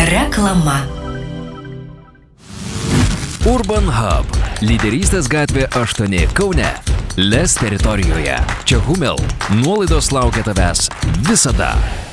Reklama. Urban Hub. Lyderystės gatvė 8 Kaune. Les teritorijoje. Čia Humel. Nuolaidos laukia tavęs visada.